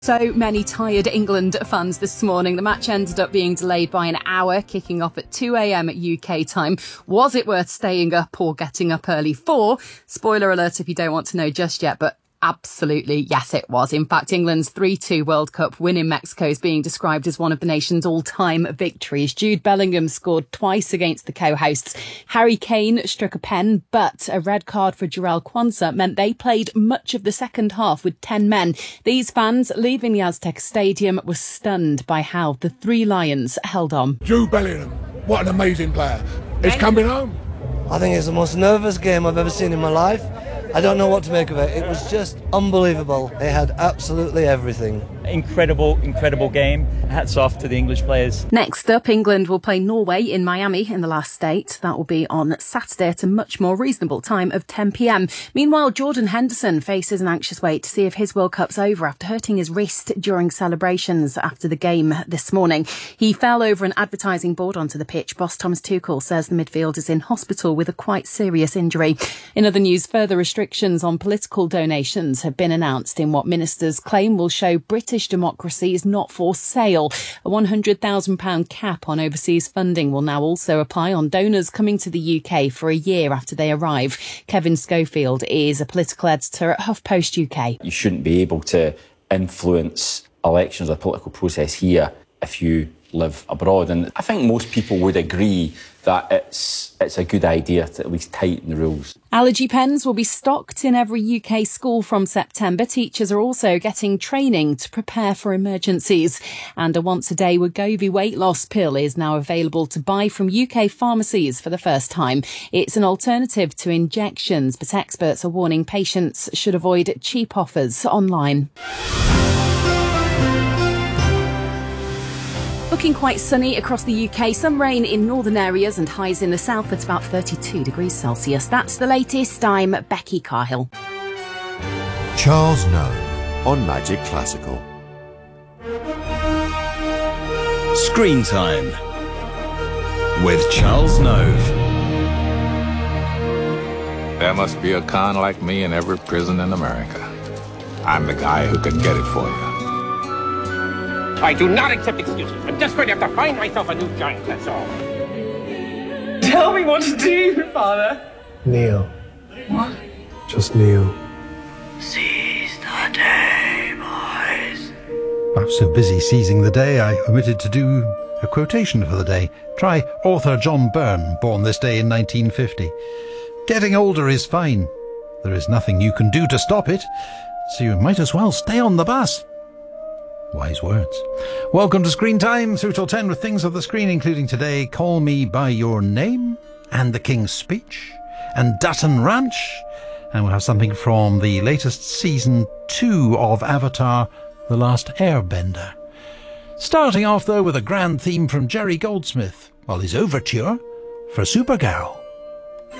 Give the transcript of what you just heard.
So many tired England fans this morning. The match ended up being delayed by an hour, kicking off at 2 a.m. at UK time. Was it worth staying up or getting up early for? Spoiler alert if you don't want to know just yet, but absolutely, yes, it was. In fact, England's 3-2 World Cup win in Mexico is being described as one of the nation's all-time victories. Jude Bellingham scored twice against the co-hosts. Harry Kane struck a pen, but a red card for Jarell Quansah meant they played much of the second half with 10 men. These fans leaving the Azteca Stadium were stunned by how the Three Lions held on. Jude Bellingham, what an amazing player. He's coming home. I think it's the most nervous game I've ever seen in my life. I don't know what to make of it. It was just unbelievable. They had absolutely everything. Incredible game. Hats off to the English players. Next up, England will play Norway in Miami in the last state. That will be on Saturday at a much more reasonable time of 10 p.m. Meanwhile, Jordan Henderson faces an anxious wait to see if his World Cup's over after hurting his wrist during celebrations after the game this morning. He fell over an advertising board onto the pitch. Boss Thomas Tuchel says the midfield is in hospital with a quite serious injury. In other news, further restrictions on political donations have been announced in what ministers claim will show British democracy is not for sale. A £100,000 cap on overseas funding will now also apply on donors coming to the UK for a year after they arrive. Kevin Schofield is a political editor at HuffPost UK. You shouldn't be able to influence elections or the political process here if you live abroad. And I think most people would agree that it's a good idea to at least tighten the rules. Allergy pens will be stocked in every UK school from September. Teachers are also getting training to prepare for emergencies. And a once-a-day Wegovy weight loss pill is now available to buy from UK pharmacies for the first time. It's an alternative to injections, but experts are warning patients should avoid cheap offers online. Looking quite sunny across the UK, some rain in northern areas and highs in the south at about 32 degrees Celsius. That's the latest. I'm Becky Carhill. Charles Nove on Magic Classical. Screen Time with Charles Nove. There must be a con like me in every prison in America. I'm the guy who can get it for you. I do not accept excuses. I'm just going to have to find myself a new giant, that's all. Tell me what to do, Father. Kneel. What? Just kneel. Seize the day, boys. I was so busy seizing the day, I omitted to do a quotation for the day. Try author John Byrne, born this day in 1950. Getting older is fine. There is nothing you can do to stop it, so you might as well stay on the bus. Wise words. Welcome to Screen Time, through till 10 with things of the screen, including today, Call Me By Your Name, and The King's Speech, and Dutton Ranch, and we'll have something from the latest season 2 of Avatar, The Last Airbender. Starting off, though, with a grand theme from Jerry Goldsmith, while his overture for Supergirl.